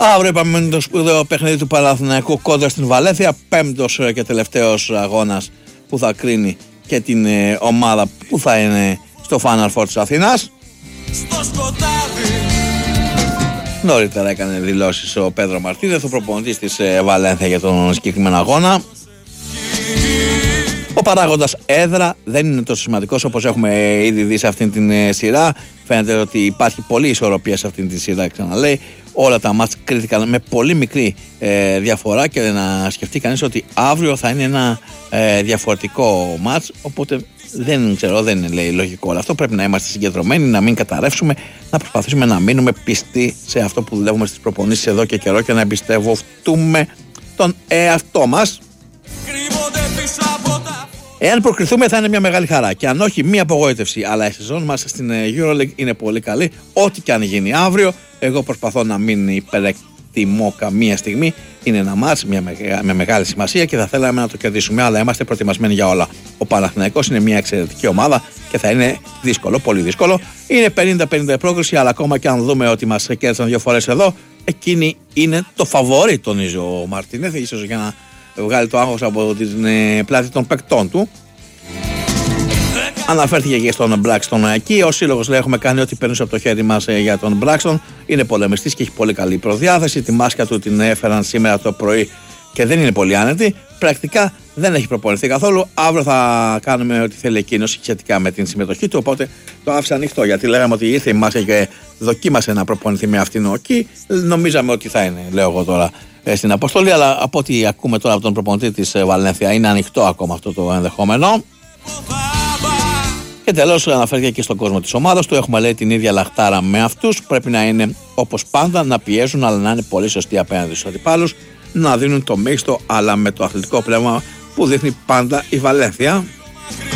Αύριο είπαμε το σπουδαίο παιχνίδι του Παναθηναϊκού κόντρα στην Βαλένθια. Πέμπτος και τελευταίος αγώνας που θα κρίνει και την ομάδα που θα είναι στο Final Four της Αθήνας. Νωρίτερα έκανε δηλώσεις ο Πέδρο Μαρτίνεθ, ο προπονητής της Βαλένθια, για τον συγκεκριμένο αγώνα. Ο παράγοντας έδρα δεν είναι τόσο σημαντικός όπως έχουμε ήδη δει σε αυτήν την σειρά. Φαίνεται ότι υπάρχει πολλή ισορροπία σε αυτήν τη σειρά, ξαναλέει. Όλα τα μάτς κρίθηκαν με πολύ μικρή διαφορά και να σκεφτεί κανείς ότι αύριο θα είναι ένα διαφορετικό μάτς, οπότε δεν ξέρω, δεν είναι λογικό όλο αυτό. Πρέπει να είμαστε συγκεντρωμένοι, να μην καταρρεύσουμε, να προσπαθήσουμε να μείνουμε πιστοί σε αυτό που δουλεύουμε στις προπονήσεις εδώ και καιρό και να εμπιστευτούμε τον εαυτό μας. Εάν προκριθούμε θα είναι μια μεγάλη χαρά και αν όχι μια απογοήτευση, αλλά η σεζόν μας στην EuroLeague είναι πολύ καλή. Ό,τι και αν γίνει αύριο, εγώ προσπαθώ να μην υπερεκτιμώ καμία στιγμή. Είναι ένα μάτς με μεγάλη σημασία και θα θέλαμε να το κερδίσουμε, αλλά είμαστε προετοιμασμένοι για όλα. Ο Παναθηναϊκός είναι μια εξαιρετική ομάδα και θα είναι δύσκολο, πολύ δύσκολο. Είναι 50-50 πρόκριση, αλλά ακόμα και αν δούμε ότι μας κέρδισαν 2 φορές εδώ, εκείνη είναι το φαβόρι, τονίζει ο Μαρτίνεθ, ίσως για να βγάλει το άγχος από την πλάτη των παικτών του. Αναφέρθηκε και στον Μπράξτον εκεί. Ο σύλλογος λέει: έχουμε κάνει ό,τι περνούσε από το χέρι μας για τον Μπράξτον. Είναι πολεμιστής και έχει πολύ καλή προδιάθεση. Τη μάσκα του την έφεραν σήμερα το πρωί και δεν είναι πολύ άνετη. Πρακτικά δεν έχει προπονηθεί καθόλου. Αύριο θα κάνουμε ό,τι θέλει εκείνος σχετικά με την συμμετοχή του. Οπότε το άφησα ανοιχτό, γιατί λέγαμε ότι ήρθε η μάσκα και δοκίμασε να προπονηθεί με αυτήν εκεί. Νομίζαμε ότι θα είναι, λέω εγώ τώρα, στην αποστολή. Αλλά από ό,τι ακούμε τώρα από τον προπονητή της Βαλένθια, είναι ανοιχτό ακόμα αυτό το ενδεχόμενο. Και τέλος, αναφέρθηκε και στον κόσμο της ομάδας του. Έχουμε, λέει, την ίδια λαχτάρα με αυτούς. Πρέπει να είναι όπως πάντα, να πιέζουν, αλλά να είναι πολύ σωστοί απέναντι στους αντιπάλους. Να δίνουν το μέγιστο, αλλά με το αθλητικό πνεύμα που δείχνει πάντα η Βαλένθια.